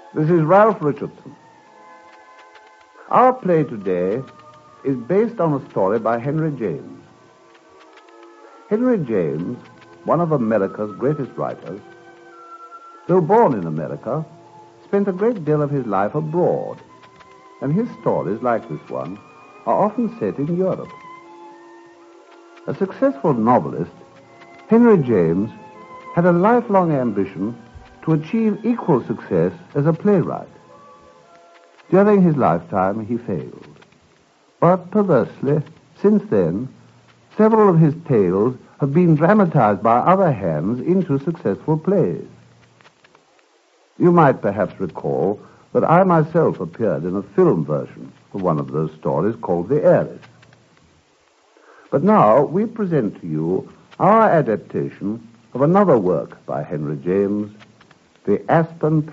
This is Ralph Richardson. Our play today is based on a story by Henry James. Henry James, one of America's greatest writers, though born in America, spent a great deal of his life abroad, and his stories, like this one, are often set in Europe. A successful novelist, Henry James had a lifelong ambition to achieve equal success as a playwright. During his lifetime, he failed. But perversely, since then, several of his tales have been dramatized by other hands into successful plays. You might perhaps recall that I myself appeared in a film version of one of those stories called The Heiress. But now we present to you our adaptation of another work by Henry James, The Aspen